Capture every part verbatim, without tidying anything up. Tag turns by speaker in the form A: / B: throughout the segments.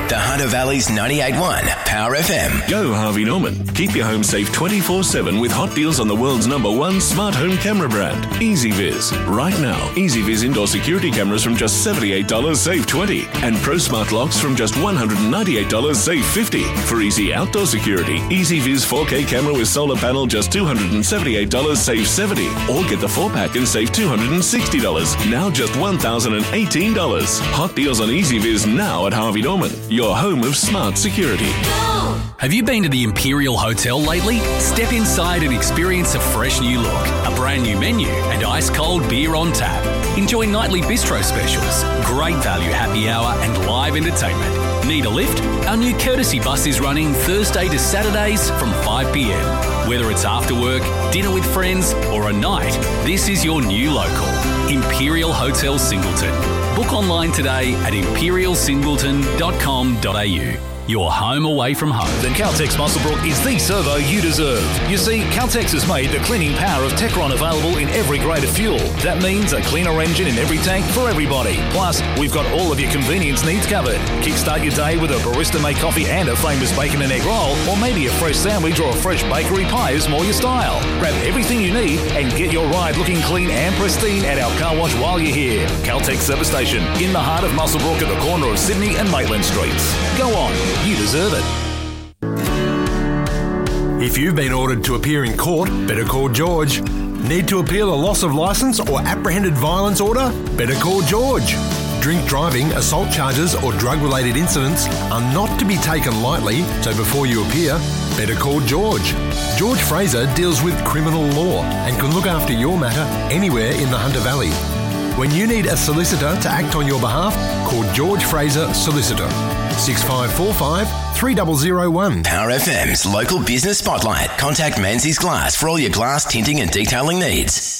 A: The Hunter Valley's ninety-eight point one Power F M.
B: Go Harvey Norman. Keep your home safe twenty-four seven with hot deals on the world's number one smart home camera brand, EasyViz. Right now, EasyViz indoor security cameras from just seventy-eight dollars, save twenty dollars. And Pro Smart locks from just one hundred ninety-eight dollars, save fifty dollars. For easy outdoor security, EasyViz four K camera with solar panel just two hundred seventy-eight dollars, save seventy dollars. Or get the four pack and save two hundred sixty dollars. Now just one thousand eighteen dollars. Hot deals on EasyViz now at Harvey Norman, your home of smart security.
C: Have you been to the Imperial Hotel lately? Step inside and experience a fresh new look, a brand new menu, and ice-cold beer on tap. Enjoy nightly bistro specials, great value happy hour, and live entertainment. Need a lift? Our new courtesy bus is running Thursday to Saturdays from five p m. Whether it's after work, dinner with friends, or a night, this is your new local, Imperial Hotel Singleton. Book online today at imperial singleton dot com dot a u. Your home away from home.
D: The Caltex Muswellbrook is the servo you deserve. You see, Caltex has made the cleaning power of Techron available in every grade of fuel. That means a cleaner engine in every tank for everybody. Plus, we've got all of your convenience needs covered. Kickstart your day with a barista-made coffee and a famous bacon and egg roll, or maybe a fresh sandwich or a fresh bakery pie is more your style. Grab everything you need and get your ride looking clean and pristine at our car wash while you're here. Caltex Service Station, in the heart of Muswellbrook at the corner of Sydney and Maitland Streets. Go on. You deserve it.
E: If you've been ordered to appear in court, better call George. Need to appeal a loss of licence or apprehended violence order? Better call George. Drink driving, assault charges or drug-related incidents are not to be taken lightly, so before you appear, better call George. George Fraser deals with criminal law and can look after your matter anywhere in the Hunter Valley. When you need a solicitor to act on your behalf, call George Fraser Solicitor. six five four five, three zero zero one.
A: Power F M's local business spotlight. Contact Menzies Glass for all your glass tinting and detailing needs.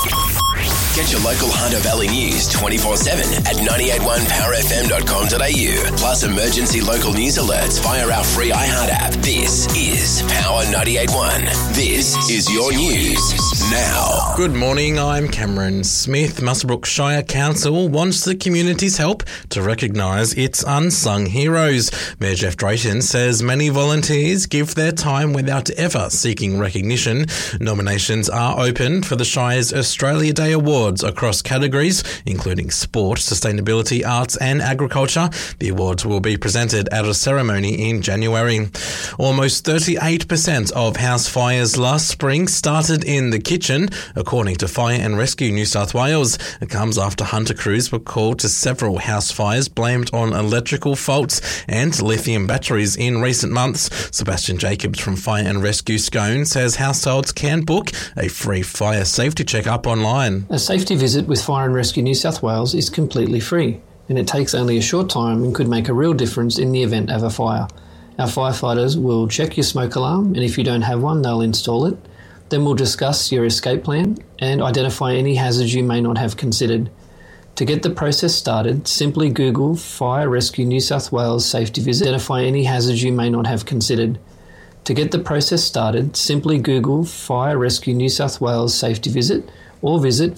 A: Get your local Hunter Valley news twenty-four seven at ninety-eight point one power f m dot com dot a u. Plus emergency local news alerts via our free iHeart app. This is Power ninety-eight point one. This is your news now.
F: Good morning, I'm Cameron Smith. Muswellbrook Shire Council wants the community's help to recognise its unsung heroes. Mayor Jeff Drayton says many volunteers give their time without ever seeking recognition. Nominations are opened for the Shire's Australia Day Award across categories, including sport, sustainability, arts and agriculture. The awards will be presented at a ceremony in January. Almost thirty-eight percent of house fires last spring started in the kitchen, according to Fire and Rescue New South Wales. It comes after hunter crews were called to several house fires blamed on electrical faults and lithium batteries in recent months. Sebastian Jacobs from Fire and Rescue Scone says households can book a free fire safety check-up online.
G: A safety visit with Fire and Rescue New South Wales is completely free, and it takes only a short time and could make a real difference in the event of a fire. Our firefighters will check your smoke alarm, and if you don't have one, they'll install it. Then we'll discuss your escape plan and identify any hazards you may not have considered. To get the process started, simply Google Fire Rescue New South Wales Safety Visit. Identify any hazards you may not have considered. To get the process started, simply Google Fire Rescue New South Wales Safety Visit or visit